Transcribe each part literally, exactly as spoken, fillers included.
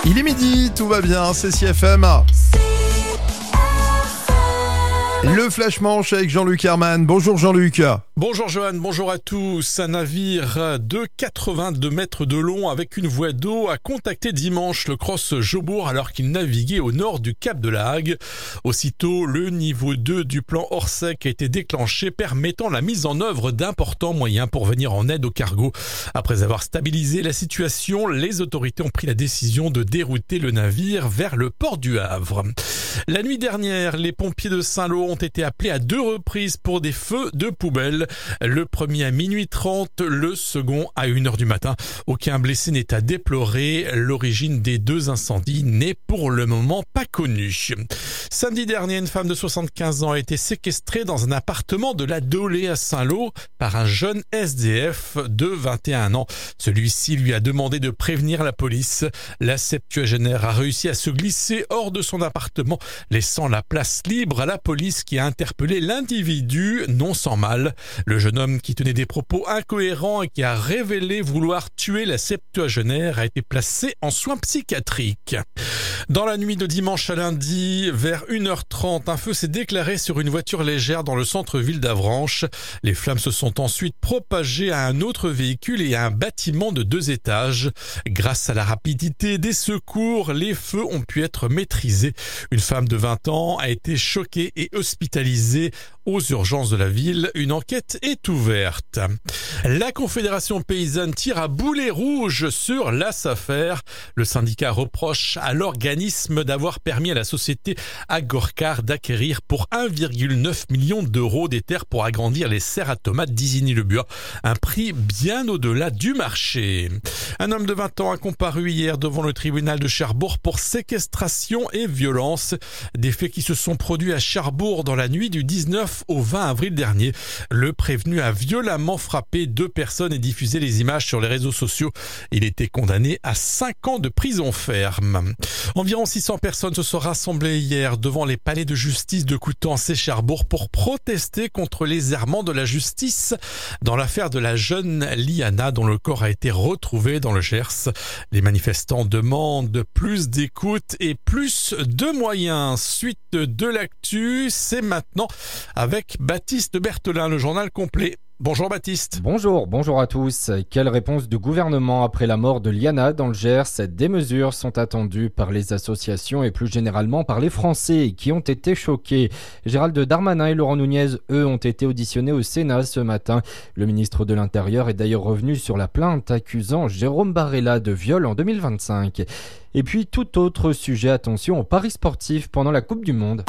Il est midi, tout va bien, c'est C F M. Le Flash Manche avec Jean-Luc Herman. Bonjour Jean-Luc. Bonjour Johan, bonjour à tous. Un navire de quatre-vingt-deux mètres de long avec une voie d'eau a contacté dimanche le Cross Jobourg alors qu'il naviguait au nord du Cap de la Hague. Aussitôt, le niveau deux du plan Orsec a été déclenché, permettant la mise en œuvre d'importants moyens pour venir en aide au cargo. Après avoir stabilisé la situation, les autorités ont pris la décision de dérouter le navire vers le port du Havre. La nuit dernière, les pompiers de Saint-Lô ont été appelés à deux reprises pour des feux de poubelle. Le premier à minuit trente, le second à une heure du matin. Aucun blessé n'est à déplorer. L'origine des deux incendies n'est pour le moment pas connue. Samedi dernier, une femme de soixante-quinze ans a été séquestrée dans un appartement de la Dolée à Saint-Lô par un jeune S D F de vingt et un ans. Celui-ci lui a demandé de prévenir la police. La septuagénaire a réussi à se glisser hors de son appartement, laissant la place libre à la police qui a interpellé l'individu, non sans mal. Le jeune homme qui tenait des propos incohérents et qui a révélé vouloir tuer la septuagénaire a été placé en soins psychiatriques. Dans la nuit de dimanche à lundi, vers une heure trente, un feu s'est déclaré sur une voiture légère dans le centre-ville d'Avranches. Les flammes se sont ensuite propagées à un autre véhicule et à un bâtiment de deux étages. Grâce à la rapidité des secours, les feux ont pu être maîtrisés. Une femme de vingt ans a été choquée et hospitalisée aux urgences de la ville. Une enquête est ouverte. La Confédération paysanne tire à boulet rouge sur la SAFER. Le syndicat reproche à l'organisme d'avoir permis à la société Agorcar d'acquérir pour un virgule neuf million d'euros des terres pour agrandir les serres à tomates d'Isigny-le-Buat. Un prix bien au-delà du marché. Un homme de vingt ans a comparu hier devant le tribunal de Cherbourg pour séquestration et violence. Des faits qui se sont produits à Cherbourg dans la nuit du dix-neuf au vingt avril dernier. Le prévenu a violemment frappé deux personnes et diffusé les images sur les réseaux sociaux. Il était condamné à cinq ans de prison ferme. Environ six cents personnes se sont rassemblées hier devant les palais de justice de Coutances et Cherbourg pour protester contre les errements de la justice dans l'affaire de la jeune Liana dont le corps a été retrouvé dans le Gers. Les manifestants demandent plus d'écoute et plus de moyens. Suite de l'actu, c'est maintenant avec Baptiste Berthelin, le journal complet. Bonjour Baptiste. Bonjour, bonjour à tous. Quelle réponse du gouvernement après la mort de Liana dans le Gers? Des mesures sont attendues par les associations et plus généralement par les Français qui ont été choqués. Gérald Darmanin et Laurent Nunez, eux, ont été auditionnés au Sénat ce matin. Le ministre de l'Intérieur est d'ailleurs revenu sur la plainte accusant Jérôme Barella de viol en deux mille vingt-cinq. Et puis tout autre sujet, attention aux paris sportifs pendant la Coupe du Monde.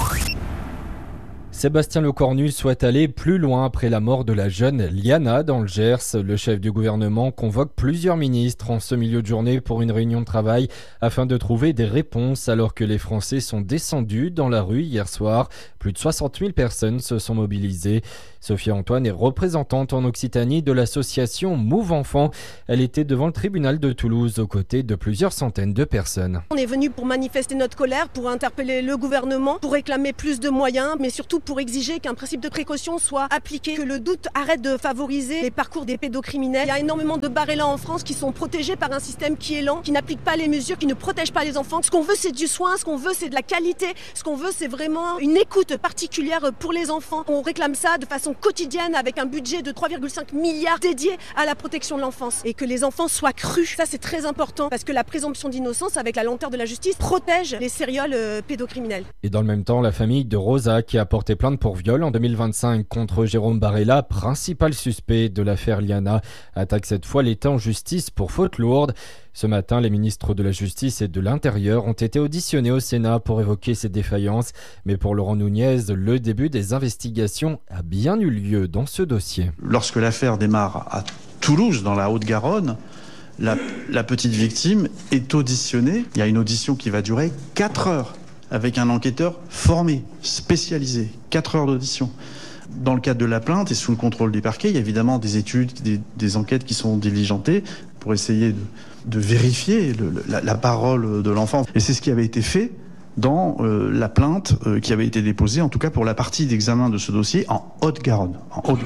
Sébastien Lecornu souhaite aller plus loin après la mort de la jeune Liana dans le Gers. Le chef du gouvernement convoque plusieurs ministres en ce milieu de journée pour une réunion de travail afin de trouver des réponses alors que les Français sont descendus dans la rue hier soir. Plus de soixante mille personnes se sont mobilisées. Sophia Antoine est représentante en Occitanie de l'association Move Enfants. Elle était devant le tribunal de Toulouse aux côtés de plusieurs centaines de personnes. On est venu pour manifester notre colère, pour interpeller le gouvernement, pour réclamer plus de moyens, mais surtout pour exiger qu'un principe de précaution soit appliqué, que le doute arrête de favoriser les parcours des pédocriminels. Il y a énormément de Barella en France qui sont protégés par un système qui est lent, qui n'applique pas les mesures, qui ne protège pas les enfants. Ce qu'on veut, c'est du soin, ce qu'on veut, c'est de la qualité, ce qu'on veut, c'est vraiment une écoute particulière pour les enfants. On réclame ça de façon quotidienne avec un budget de trois virgule cinq milliards dédié à la protection de l'enfance et que les enfants soient crus. Ça, c'est très important parce que la présomption d'innocence avec la lenteur de la justice protège les sérioles pédocriminels. Et dans le même temps, la famille de Rosa qui a porté plainte pour viol en deux mille vingt-cinq contre Jérôme Barella, principal suspect de l'affaire Liana, attaque cette fois l'État en justice pour faute lourde. Ce matin, les ministres de la Justice et de l'Intérieur ont été auditionnés au Sénat pour évoquer ces défaillances. Mais pour Laurent Nunez, le début des investigations a bien eu lieu dans ce dossier. Lorsque l'affaire démarre à Toulouse, dans la Haute-Garonne, la, la petite victime est auditionnée. Il y a une audition qui va durer quatre heures avec un enquêteur formé, spécialisé. quatre heures d'audition. Dans le cadre de la plainte et sous le contrôle du parquet, il y a évidemment des études, des, des enquêtes qui sont diligentées pour essayer de, de vérifier le, la, la parole de l'enfant. Et c'est ce qui avait été fait dans euh, la plainte euh, qui avait été déposée, en tout cas pour la partie d'examen de ce dossier en Haute-Garonne. En Haute-Garonne.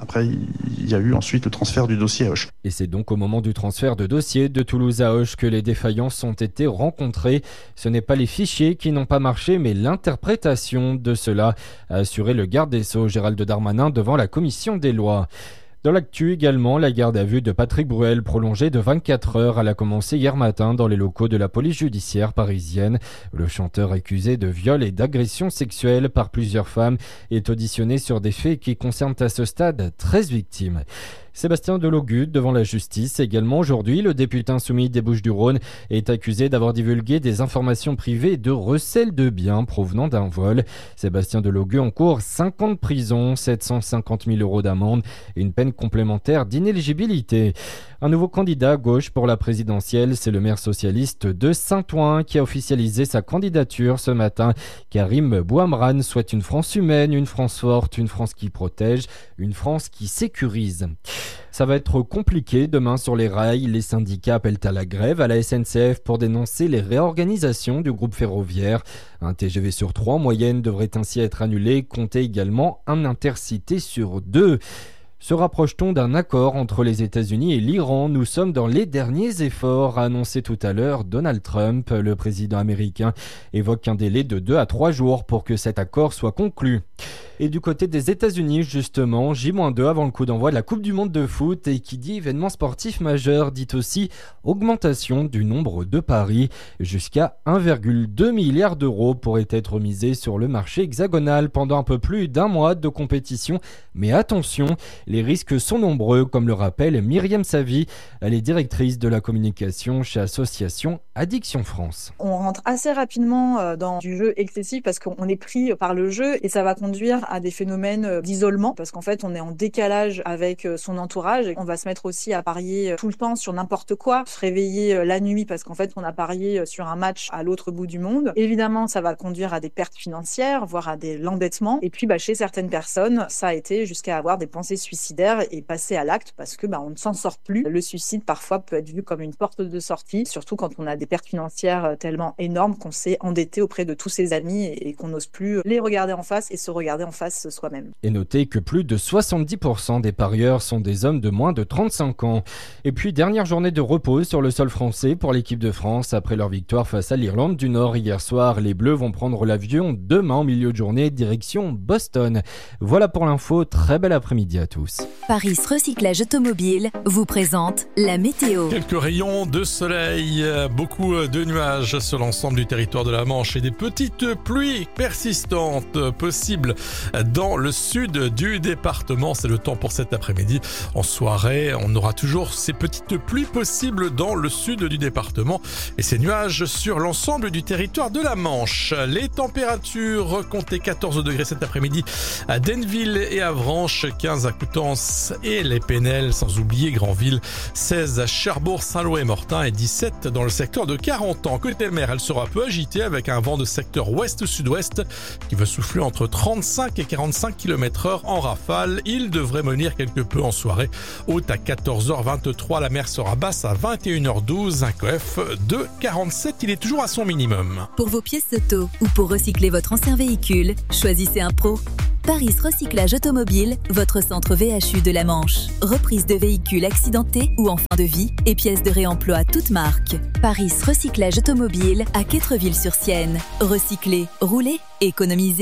Après, il y a eu ensuite le transfert du dossier à Auch. Et c'est donc au moment du transfert de dossier de Toulouse à Auch que les défaillances ont été rencontrées. Ce n'est pas les fichiers qui n'ont pas marché, mais l'interprétation de cela, a assuré le garde des Sceaux Gérald Darmanin devant la commission des lois. Dans l'actu également, la garde à vue de Patrick Bruel prolongée de vingt-quatre heures. Elle a commencé hier matin dans les locaux de la police judiciaire parisienne. Le chanteur accusé de viol et d'agression sexuelle par plusieurs femmes est auditionné sur des faits qui concernent à ce stade treize victimes. Sébastien Delogut devant la justice. Également aujourd'hui, le député insoumis des Bouches-du-Rhône est accusé d'avoir divulgué des informations privées de recel de biens provenant d'un vol. Sébastien Delogut encourt cinq ans de prison, sept cent cinquante mille euros d'amende et une peine complémentaire d'inéligibilité. Un nouveau candidat à gauche pour la présidentielle, c'est le maire socialiste de Saint-Ouen qui a officialisé sa candidature ce matin. Karim Bouamran souhaite une France humaine, une France forte, une France qui protège, une France qui sécurise. Ça va être compliqué demain sur les rails. Les syndicats appellent à la grève à la S N C F pour dénoncer les réorganisations du groupe ferroviaire. Un T G V sur trois en moyenne devrait ainsi être annulé. Comptez également un intercité sur deux. Se rapproche-t-on d'un accord entre les États-Unis et l'Iran ? Nous sommes dans les derniers efforts, a annoncé tout à l'heure Donald Trump. Le président américain évoque un délai de deux à trois jours pour que cet accord soit conclu. Et du côté des États-Unis, justement, J deux avant le coup d'envoi de la Coupe du Monde de foot, et qui dit événement sportif majeur dit aussi augmentation du nombre de paris. Jusqu'à un virgule deux milliard d'euros pourraient être misés sur le marché hexagonal pendant un peu plus d'un mois de compétition. Mais attention, les risques sont nombreux, comme le rappelle Myriam Savy. Elle est directrice de la communication chez Association Addiction France. On rentre assez rapidement dans du jeu excessif parce qu'on est pris par le jeu et ça va conduire à des phénomènes d'isolement parce qu'en fait on est en décalage avec son entourage. On va se mettre aussi à parier tout le temps sur n'importe quoi, se réveiller la nuit parce qu'en fait on a parié sur un match à l'autre bout du monde. Évidemment ça va conduire à des pertes financières, voire à de l'endettement. Et puis bah, chez certaines personnes ça a été jusqu'à avoir des pensées suicidaires et passer à l'acte parce que bah, on ne s'en sort plus. Le suicide parfois peut être vu comme une porte de sortie, surtout quand on a des pertes financières tellement énormes qu'on s'est endetté auprès de tous ses amis et qu'on n'ose plus les regarder en face et se regarder en face soi-même. Et notez que plus de soixante-dix pour cent des parieurs sont des hommes de moins de trente-cinq ans. Et puis dernière journée de repos sur le sol français pour l'équipe de France après leur victoire face à l'Irlande du Nord hier soir. Les Bleus vont prendre l'avion demain en milieu de journée direction Boston. Voilà pour l'info, très bel après-midi à tous. Paris Recyclage Automobile vous présente la météo. Quelques rayons de soleil, beaucoup de nuages sur l'ensemble du territoire de la Manche et des petites pluies persistantes possibles dans le sud du département. C'est le temps pour cet après-midi. En soirée, on aura toujours ces petites pluies possibles dans le sud du département et ces nuages sur l'ensemble du territoire de la Manche. Les températures, comptez quatorze degrés cet après-midi à Denville et Avranches, quinze à Coutances et les Pénels, sans oublier Granville, seize à Cherbourg, Saint-Lô et Mortain et dix-sept dans le secteur de Carentan. Côté mer, elle sera peu agitée avec un vent de secteur ouest-sud-ouest qui va souffler entre trente-cinq et quarante-cinq kilomètres heure en rafale. Il devrait menir quelque peu en soirée. Haute à quatorze heures vingt-trois, la mer sera basse à vingt et une heures douze, un C O F de quarante-sept, il est toujours à son minimum. Pour vos pièces auto ou pour recycler votre ancien véhicule, choisissez un pro. Paris Recyclage Automobile, votre centre V H U de la Manche. Reprise de véhicules accidentés ou en fin de vie et pièces de réemploi toutes marques. Paris Recyclage Automobile à Quettreville-sur-Sienne. Recycler, rouler, économiser.